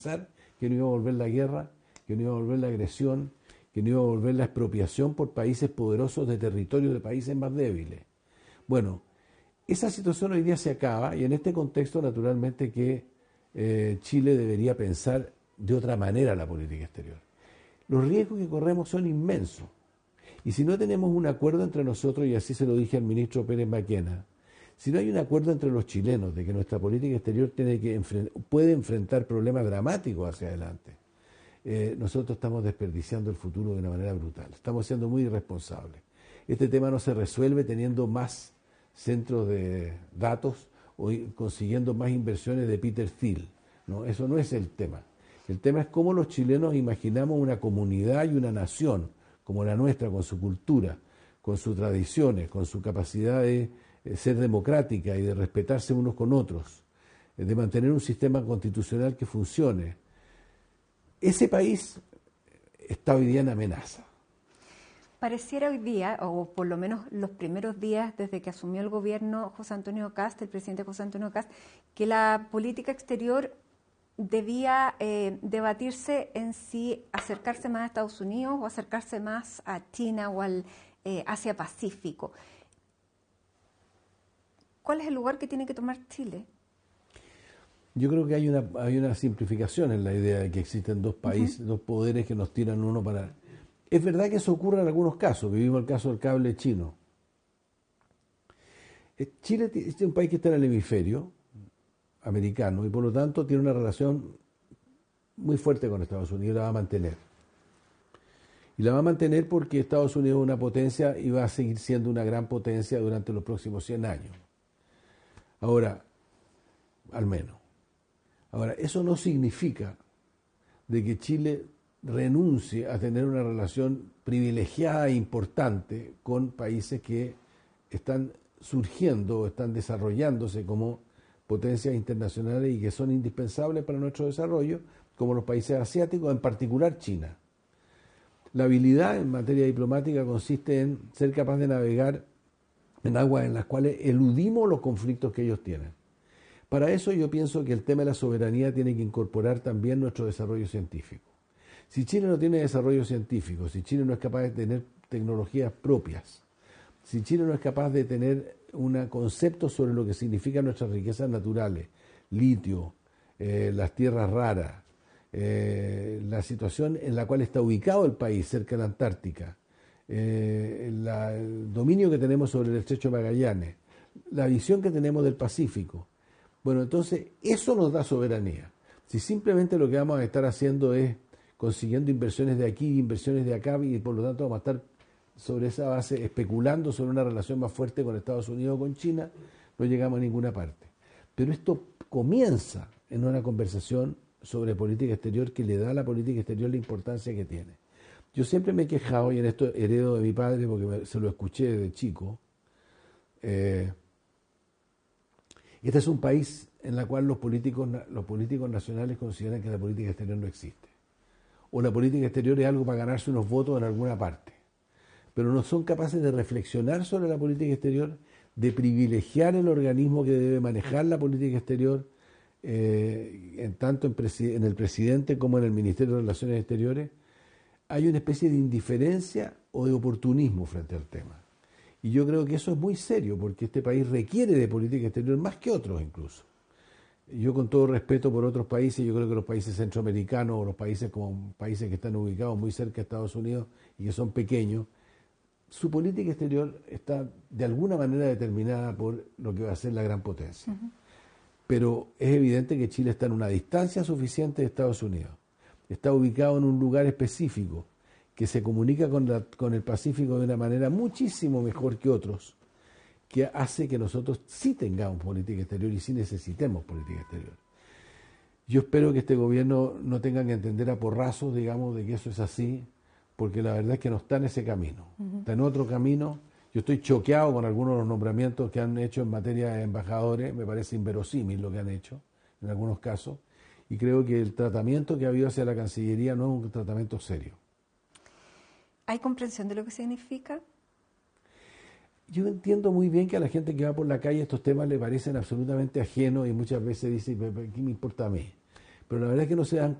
que no iba a volver la guerra, que no iba a volver la agresión, que no iba a volver la expropiación por países poderosos de territorio de países más débiles. Bueno, esa situación hoy día se acaba y en este contexto naturalmente que Chile debería pensar de otra manera la política exterior. Los riesgos que corremos son inmensos y si no tenemos un acuerdo entre nosotros, y así se lo dije al ministro Pérez Maquena, si no hay un acuerdo entre los chilenos de que nuestra política exterior puede enfrentar problemas dramáticos hacia adelante, nosotros estamos desperdiciando el futuro de una manera brutal. Estamos siendo muy irresponsables. Este tema no se resuelve teniendo más centros de datos o consiguiendo más inversiones de Peter Thiel. No, eso no es el tema. El tema es cómo los chilenos imaginamos una comunidad y una nación como la nuestra, con su cultura, con sus tradiciones, con su capacidad de ser democrática y de respetarse unos con otros, de mantener un sistema constitucional que funcione. Ese país está hoy día en amenaza. Pareciera hoy día, o por lo menos los primeros días desde que asumió el gobierno José Antonio Kast, el presidente José Antonio Kast, que la política exterior debía debatirse en si acercarse más a Estados Unidos o acercarse más a China o al Asia-Pacífico. ¿Cuál es el lugar que tiene que tomar Chile? Yo creo que hay una simplificación en la idea de que existen dos países, dos poderes que nos tiran uno para... Es verdad que eso ocurre en algunos casos. Vivimos el caso del cable chino. Chile es un país que está en el hemisferio americano y por lo tanto tiene una relación muy fuerte con Estados Unidos y la va a mantener. Y la va a mantener porque Estados Unidos es una potencia y va a seguir siendo una gran potencia durante los próximos 100 años. Ahora, al menos. Ahora, eso no significa de que Chile renuncie a tener una relación privilegiada e importante con países que están surgiendo o están desarrollándose como potencias internacionales y que son indispensables para nuestro desarrollo, como los países asiáticos, en particular China. La habilidad en materia diplomática consiste en ser capaz de navegar en aguas en las cuales eludimos los conflictos que ellos tienen. Para eso yo pienso que el tema de la soberanía tiene que incorporar también nuestro desarrollo científico. Si Chile no tiene desarrollo científico, si Chile no es capaz de tener tecnologías propias, si Chile no es capaz de tener un concepto sobre lo que significan nuestras riquezas naturales, litio, las tierras raras, la situación en la cual está ubicado el país, cerca de la Antártica, el dominio que tenemos sobre el Estrecho de Magallanes, la visión que tenemos del Pacífico, bueno, entonces eso nos da soberanía. Si simplemente lo que vamos a estar haciendo es consiguiendo inversiones de aquí, inversiones de acá, y por lo tanto vamos a estar sobre esa base especulando sobre una relación más fuerte con Estados Unidos o con China, no llegamos a ninguna parte. Pero esto comienza en una conversación sobre política exterior que le da a la política exterior la importancia que tiene. Yo siempre me he quejado, y en esto heredo de mi padre porque se lo escuché desde chico, este es un país en el cual los políticos nacionales consideran que la política exterior no existe. O la política exterior es algo para ganarse unos votos en alguna parte. Pero no son capaces de reflexionar sobre la política exterior, de privilegiar el organismo que debe manejar la política exterior, tanto en el presidente como en el Ministerio de Relaciones Exteriores. Hay una especie de indiferencia o de oportunismo frente al tema. Y yo creo que eso es muy serio, porque este país requiere de política exterior más que otros incluso. Yo, con todo respeto por otros países, yo creo que los países centroamericanos o los países como países que están ubicados muy cerca de Estados Unidos y que son pequeños, su política exterior está de alguna manera determinada por lo que va a ser la gran potencia. Pero es evidente que Chile está en una distancia suficiente de Estados Unidos. Está ubicado en un lugar específico que se comunica con el Pacífico de una manera muchísimo mejor que otros, que hace que nosotros sí tengamos política exterior y sí necesitemos política exterior. Yo espero que este gobierno no tenga que entender a porrazos, digamos, de que eso es así, porque la verdad es que no está en ese camino, está en otro camino. Yo estoy choqueado con algunos de los nombramientos que han hecho en materia de embajadores, me parece inverosímil lo que han hecho en algunos casos, y creo que el tratamiento que ha habido hacia la Cancillería no es un tratamiento serio. ¿Hay comprensión de lo que significa? Yo entiendo muy bien que a la gente que va por la calle estos temas le parecen absolutamente ajenos y muchas veces dice, ¿qué me importa a mí? pero la verdad es que no se dan